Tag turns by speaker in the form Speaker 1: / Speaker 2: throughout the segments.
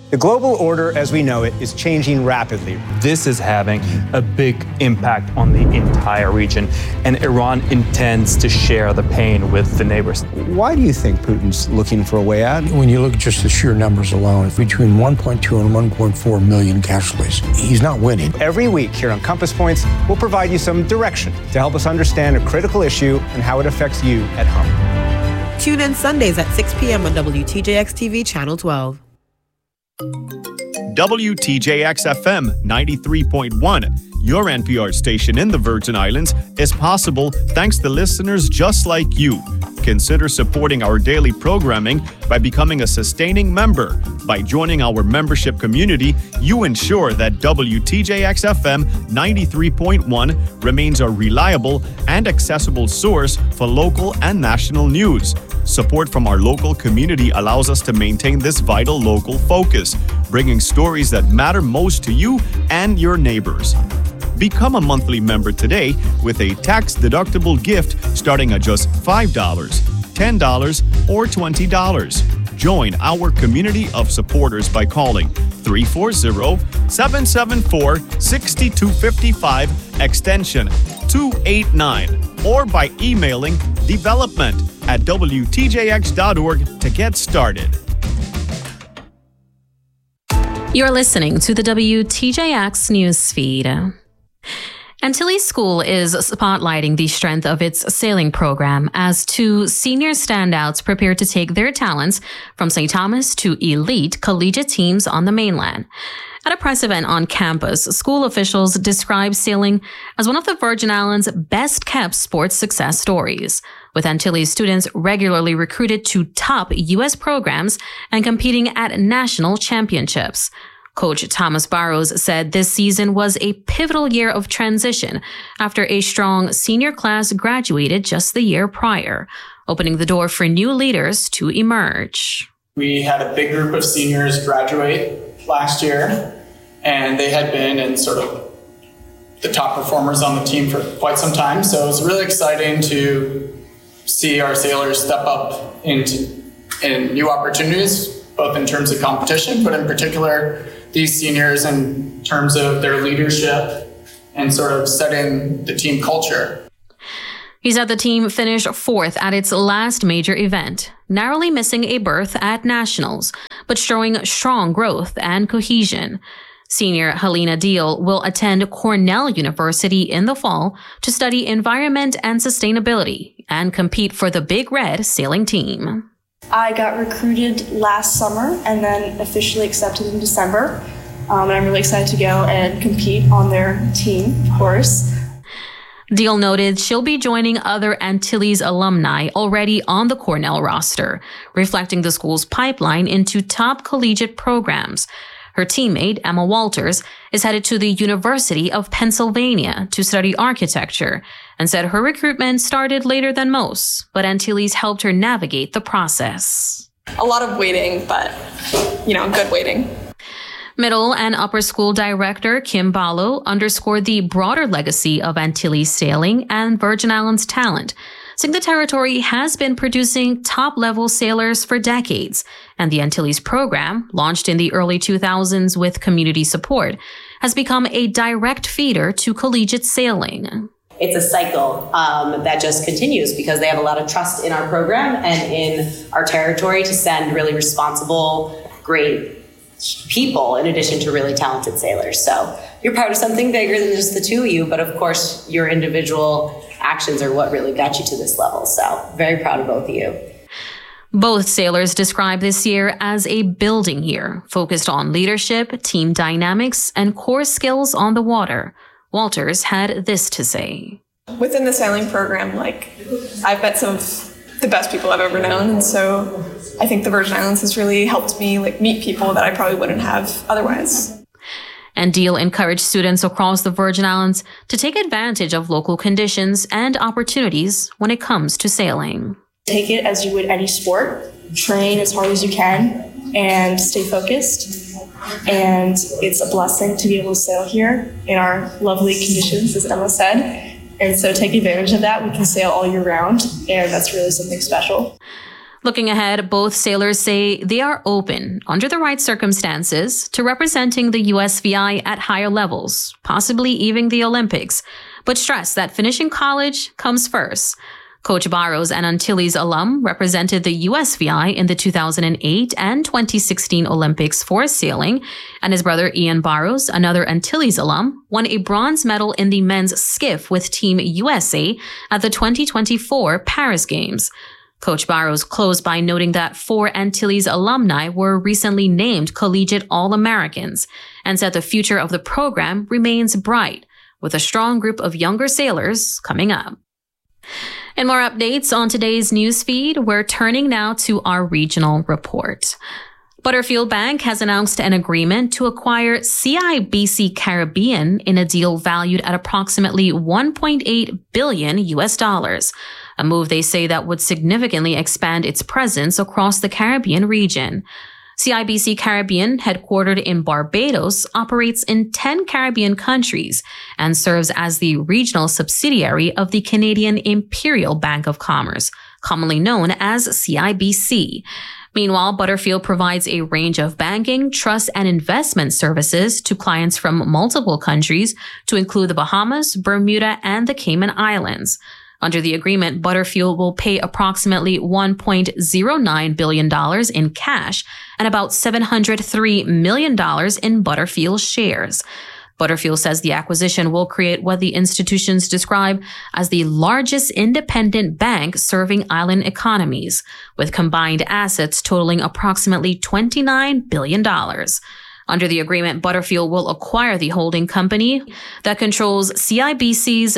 Speaker 1: The global order as we know it is changing rapidly.
Speaker 2: This is having a big impact on the entire region, and Iran intends to share the pain with the neighbors.
Speaker 1: Why do you think Putin's looking for a way out?
Speaker 3: When you look at just the sheer numbers alone, between 1.2 and 1.4 million casualties, he's not winning.
Speaker 1: Every week here on Compass Points, we'll provide you some direction to help us understand a critical issue and how it affects you at home.
Speaker 4: Tune in Sundays at 6 p.m. on WTJX TV Channel 12.
Speaker 5: WTJX-FM 93.1, your NPR station in the Virgin Islands, is possible thanks to listeners just like you. Consider supporting our daily programming by becoming a sustaining member. By joining our membership community, you ensure that WTJX-FM 93.1 remains a reliable and accessible source for local and national news. Support from our local community allows us to maintain this vital local focus, bringing stories that matter most to you and your neighbors. Become a monthly member today with a tax-deductible gift starting at just $5, $10, or $20. Join our community of supporters by calling 340-774-6255 extension 289 or by emailing development@wtjx.org to get started.
Speaker 6: You're listening to the WTJX news feed. Antilles School is spotlighting the strength of its sailing program as two senior standouts prepare to take their talents from St. Thomas to elite collegiate teams on the mainland. At a press event on campus, school officials describe sailing as one of the Virgin Islands' best-kept sports success stories, with Antilles students regularly recruited to top U.S. programs and competing at national championships. Coach Thomas Barrows said this season was a pivotal year of transition after a strong senior class graduated just the year prior, opening the door for new leaders to emerge.
Speaker 7: We had a big group of seniors graduate last year, and they had been in sort of the top performers on the team for quite some time. So it was really exciting to see our sailors step up in new opportunities, both in terms of competition, but in particular, these seniors in terms of their leadership and sort of setting the team culture.
Speaker 6: He said the team finished fourth at its last major event, narrowly missing a berth at nationals, but showing strong growth and cohesion. Senior Helena Deal will attend Cornell University in the fall to study environment and sustainability and compete for the Big Red sailing team.
Speaker 8: I got recruited last summer and then officially accepted in December. And I'm really excited to go and compete on their team, of course.
Speaker 6: Deal noted she'll be joining other Antilles alumni already on the Cornell roster, reflecting the school's pipeline into top collegiate programs. Her teammate, Emma Walters, is headed to the University of Pennsylvania to study architecture and said her recruitment started later than most, but Antilles helped her navigate the process.
Speaker 9: A lot of waiting, but, good waiting.
Speaker 6: Middle and upper school director Kim Balo underscored the broader legacy of Antilles sailing and Virgin Islands talent, saying the territory has been producing top-level sailors for decades, and the Antilles program, launched in the early 2000s with community support, has become a direct feeder to collegiate sailing.
Speaker 10: It's a cycle that just continues because they have a lot of trust in our program and in our territory to send really responsible, great people in addition to really talented sailors. So you're part of something bigger than just the two of you, but of course your individual actions are what really got you to this level. So very proud of both of you.
Speaker 6: Both sailors describe this year as a building year, focused on leadership, team dynamics, and core skills on the water. Walters had this to say.
Speaker 9: Within the sailing program, I've met some of the best people I've ever known, and so I think the Virgin Islands has really helped me meet people that I probably wouldn't have otherwise.
Speaker 6: And Deal encouraged students across the Virgin Islands to take advantage of local conditions and opportunities when it comes to sailing.
Speaker 8: Take it as you would any sport. Train as hard as you can and stay focused. And it's a blessing to be able to sail here in our lovely conditions, as Emma said. And so take advantage of that. We can sail all year round, and that's really something special.
Speaker 6: Looking ahead, both sailors say they are open, under the right circumstances, to representing the USVI at higher levels, possibly even the Olympics, but stress that finishing college comes first. Coach Barros, an Antilles alum, represented the USVI in the 2008 and 2016 Olympics for sailing, and his brother Ian Barros, another Antilles alum, won a bronze medal in the men's skiff with Team USA at the 2024 Paris Games. Coach Barros closed by noting that 4 Antilles alumni were recently named Collegiate All-Americans and said the future of the program remains bright, with a strong group of younger sailors coming up. And more updates on today's newsfeed, we're turning now to our regional report. Butterfield Bank has announced an agreement to acquire CIBC Caribbean in a deal valued at approximately $1.8 billion, a move they say that would significantly expand its presence across the Caribbean region. CIBC Caribbean, headquartered in Barbados, operates in 10 Caribbean countries and serves as the regional subsidiary of the Canadian Imperial Bank of Commerce, commonly known as CIBC. Meanwhile, Butterfield provides a range of banking, trust, and investment services to clients from multiple countries, to include the Bahamas, Bermuda, and the Cayman Islands. Under the agreement, Butterfield will pay approximately $1.09 billion in cash and about $703 million in Butterfield shares. Butterfield says the acquisition will create what the institutions describe as the largest independent bank serving island economies, with combined assets totaling approximately $29 billion. Under the agreement, Butterfield will acquire the holding company that controls CIBC's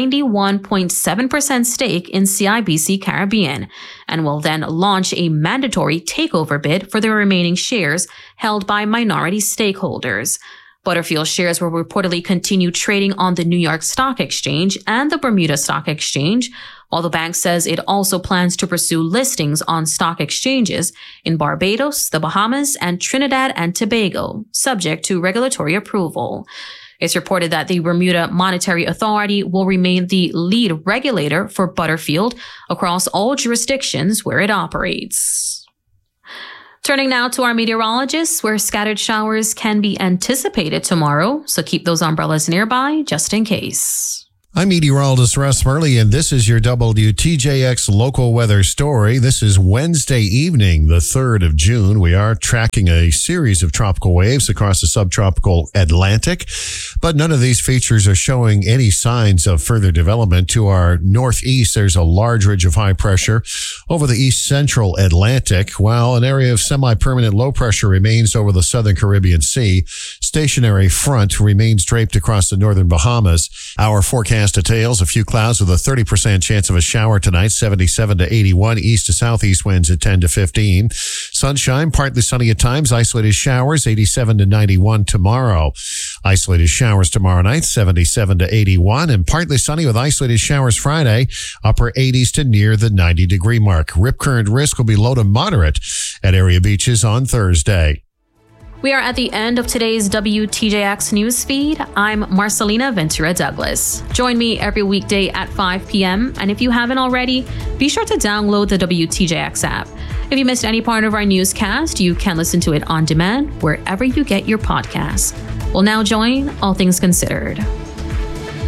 Speaker 6: 91.7% stake in CIBC Caribbean and will then launch a mandatory takeover bid for the remaining shares held by minority stakeholders. Butterfield shares will reportedly continue trading on the New York Stock Exchange and the Bermuda Stock Exchange, while the bank says it also plans to pursue listings on stock exchanges in Barbados, the Bahamas, and Trinidad and Tobago, subject to regulatory approval. It's reported that the Bermuda Monetary Authority will remain the lead regulator for Butterfield across all jurisdictions where it operates. Turning now to our meteorologists, where scattered showers can be anticipated tomorrow, so keep those umbrellas nearby just in case.
Speaker 11: I'm meteorologist Russ Murley, and this is your WTJX local weather story. This is Wednesday evening, the 3rd of June. We are tracking a series of tropical waves across the subtropical Atlantic, but none of these features are showing any signs of further development. To our northeast, there's a large ridge of high pressure over the east central Atlantic, while an area of semi-permanent low pressure remains over the southern Caribbean Sea. Stationary front remains draped across the northern Bahamas. Our forecast details: a few clouds with a 30% chance of a shower tonight, 77 to 81, east to southeast winds at 10 to 15. Sunshine, partly sunny at times, isolated showers, 87 to 91 tomorrow. Isolated showers tomorrow night, 77 to 81, and partly sunny with isolated showers Friday, upper 80s to near the 90-degree mark. Rip current risk will be low to moderate at area beaches on Thursday.
Speaker 6: We are at the end of today's WTJX newsfeed. I'm Marcelina Ventura Douglas. Join me every weekday at 5 p.m. And if you haven't already, be sure to download the WTJX app. If you missed any part of our newscast, you can listen to it on demand wherever you get your podcasts. We'll now join All Things Considered.